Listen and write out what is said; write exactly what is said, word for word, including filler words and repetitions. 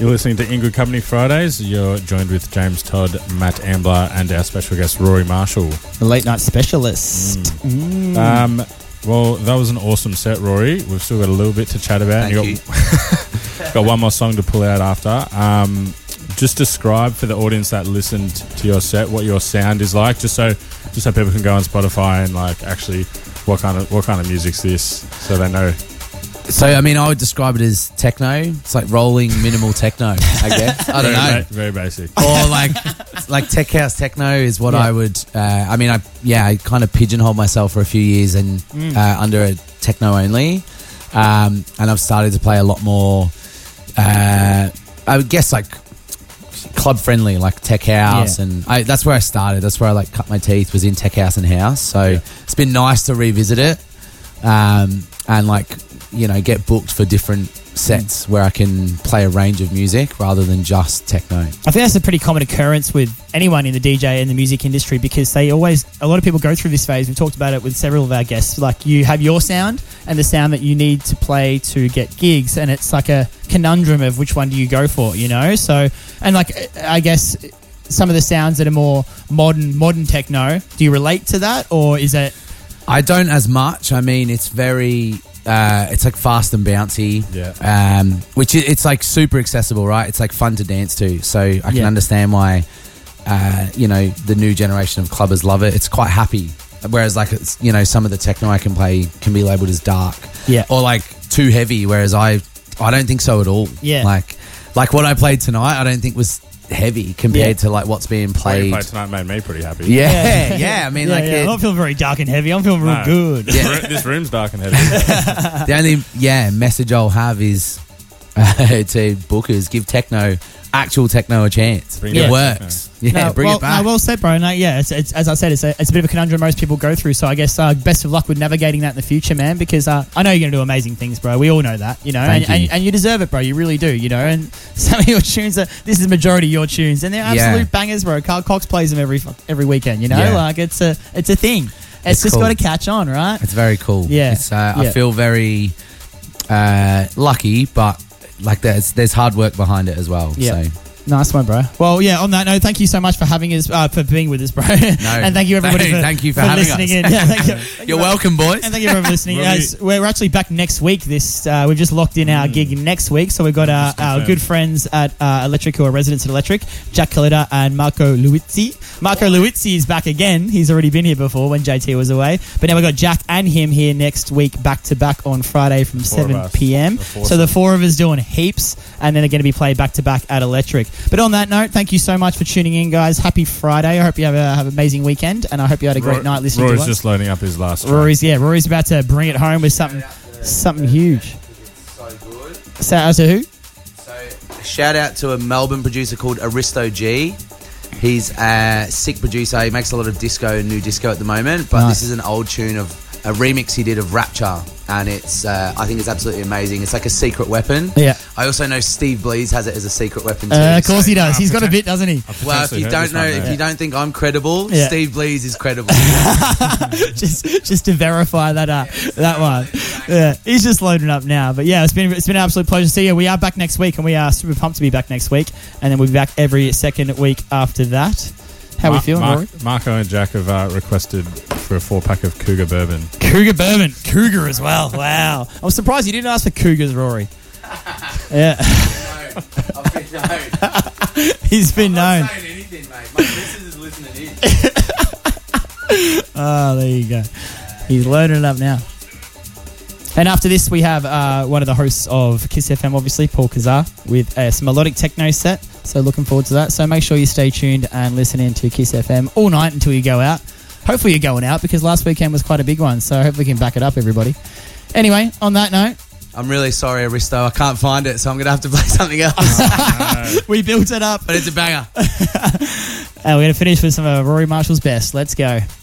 You're listening to In Good Company Fridays. You're joined with James Todd, Matt Ambler, and our special guest, Rory Marshall. The late night specialist. Mm. Mm. Um, well, that was an awesome set, Rory. We've still got a little bit to chat about. Thank you got, got one more song to pull out after. Um, just describe for the audience that listened to your set what your sound is like, just so just so people can go on Spotify and like actually what kind of what kind of music's this, so they know. So, I mean, I would describe it as techno. It's like rolling minimal techno, I guess. I don't very, know. Ba- very basic. Or like like tech house techno is what Yeah. I would... Uh, I mean, I yeah, I kind of pigeonholed myself for a few years and Mm. uh, under a techno only. Um, and I've started to play a lot more, uh, I would guess, like club friendly, like tech house. Yeah. And I, that's where I started. That's where I like cut my teeth, was in tech house and house. So Yeah. it's been nice to revisit it. Um, and like... you know, get booked for different sets where I can play a range of music rather than just techno. I think that's a pretty common occurrence with anyone in the D J and the music industry, because they always, a lot of people go through this phase. We've talked about it with several of our guests. Like, you have your sound and the sound that you need to play to get gigs, and it's like a conundrum of which one do you go for, you know? So, and like, I guess some of the sounds that are more modern, modern techno, do you relate to that, or is it... I don't as much. I mean, it's very... Uh, it's like fast and bouncy, Yeah. um, which is, it's like super accessible, right? It's like fun to dance to, so I can Yeah. understand why, uh, you know, the new generation of clubbers love it. It's quite happy, whereas like it's, you know, some of the techno I can play can be labelled as dark, Yeah. or like too heavy. Whereas I, I don't think so at all. Yeah. like like what I played tonight, I don't think was heavy compared Yeah. to like what's being What you played. played tonight made me pretty happy. Yeah, yeah. I mean, yeah, like yeah. it- I'm not feeling very dark and heavy. I'm feeling real No. good. This, room, this room's dark and heavy. the only yeah message I'll have is uh, to bookers: give techno, actual techno, a chance. Bring it it back. works. Yeah, No, bring well, it back. No, well said, bro. No, yeah, it's, it's, as I said, it's a, it's a bit of a conundrum most people go through. So I guess uh, best of luck with navigating that in the future, man. Because uh, I know you're going to do amazing things, bro. We all know that, you know, and, Thank you. and and you deserve it, bro. You really do, you know. And some of your tunes are this is the majority of your tunes, and they're absolute Yeah. bangers, bro. Carl Cox plays them every fu- every weekend, you know. Yeah. Like it's a it's a thing. It's, It's just cool. got to catch on, right? It's very cool. Yeah. It's, uh, Yeah. I feel very uh, lucky, but like there's there's hard work behind it as well. Yeah. So. Nice one, bro. Well, yeah, on that note, thank you so much for having us, uh, for being with us, bro. and thank you, everybody, Thank- for, thank you for having listening us. in. Yeah, thank you. Thank You're you, welcome, boys. And thank you for listening. Will As we're actually back next week. This uh, we've just locked in our gig next week, so we've got our, Just our confirmed. good friends at uh, Electric, who are residents at Electric, Jack Coletta and Marco Luizzi. Marco Luizzi is back again. He's already been here before when J T was away, but now we've got Jack and him here next week, back to back on Friday from Four of seven us. p.m. The So the four of us doing heaps, and then they're going to be played back to back at Electric. But on that note, thank you so much for tuning in, guys. Happy Friday. I hope you have a have an amazing weekend, and I hope you had a great Rory- night listening Rory's to us. just loading up his last track. Rory's yeah, Rory's about to bring it home with something something huge. So good. So, uh, so who? So, shout out to a Melbourne producer called Aristo G. He's a sick producer. He makes a lot of disco, new disco at the moment. But Nice. this is an old tune of a remix he did of Rapture, and it's uh, I think it's absolutely amazing. It's like a secret weapon. Yeah. I also know Steve Blease has it as a secret weapon too. Uh, of course so- he does. uh, He's got a potent- bit, doesn't he? I've Well, if potentially you heard don't this know, one, if though. you don't think I'm credible, Yeah. Steve Blease is credible. just just to verify that uh, that one. Yeah, he's just loading up now. But yeah, it's been it's been an absolute pleasure to see you. We are back next week, and we are super pumped to be back next week, and then we'll be back every second week after that. How we Mar- feeling, Mar- Rory? Marco and Jack have uh, requested for a four pack of Cougar bourbon. Cougar bourbon, Cougar as well. Wow, I'm surprised you didn't ask for Cougars, Rory. Yeah, I've been known. he's been known. saying anything, mate. My missus is listening in. Oh, there you go. He's loading it up now. And after this, we have uh, one of the hosts of Kiss F M, obviously, Paul Kazar, with uh, some melodic techno set. So looking forward to that. So make sure you stay tuned and listen in to Kiss F M all night until you go out. Hopefully you're going out, because last weekend was quite a big one. So hopefully we can back it up, everybody. Anyway, on that note, I'm really sorry, Aristo. I can't find it, so I'm going to have to play something else. we built it up. But it's a banger. And we're going to finish with some of Rory Marshall's best. Let's go.